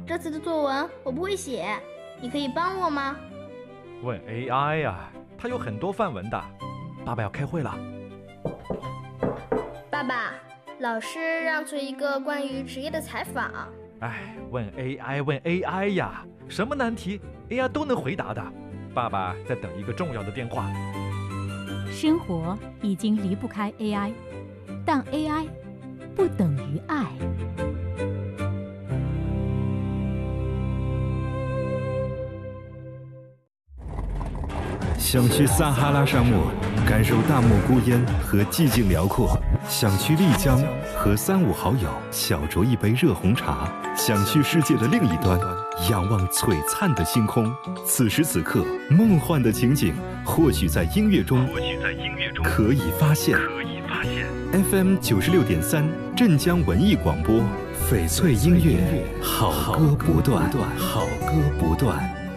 这次的作文我不会写，你可以帮我吗？ 问 AI 呀，它有很多范文的。爸爸要开会了。 爸爸，老师让做一个关于职业的采访。 问 AI 呀，什么难题 AI 都能回答的。爸爸在等一个重要的电话。 生活已经离不开 AI， 但 AI 不等于爱。 想去撒哈拉沙漠，感受大漠孤烟和寂静辽阔；想去丽江，和3、5好友小酌一杯热红茶；想去世界的另一端，仰望璀璨的星空。此时此刻，梦幻的情景或许在音乐中可以发现。FM 96.3镇江文艺广播，翡翠音乐，好歌不断，好歌不断。